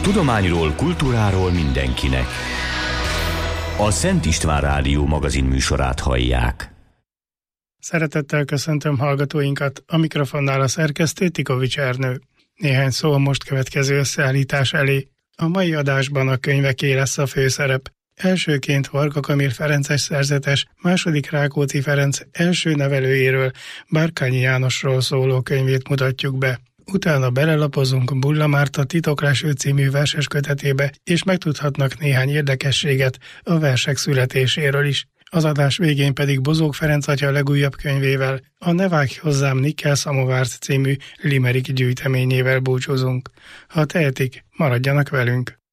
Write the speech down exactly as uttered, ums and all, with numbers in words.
tudományról, kultúráról mindenkinek. A Szent István Rádió magazin műsorát hallják. Szeretettel köszöntöm hallgatóinkat, a mikrofonnál a szerkesztő Tikovics Ernő. Néhány szó a most következő összeállítás elé. A mai adásban a könyveké lesz a főszerep. Elsőként Varga Kamil ferences szerzetes, második Rákóczi Ferenc első nevelőjéről, Bárkányi Jánosról szóló könyvét mutatjuk be. Utána belelapozunk Bulla Márta Titokláső című verses kötetébe, és megtudhatnak néhány érdekességet a versek születéséről is. Az adás végén pedig Bozók Ferenc atya legújabb könyvével, a Ne vágj hozzám Nikkel Szamovárt című limerick gyűjteményével búcsúzunk. Ha tehetik, maradjanak velünk!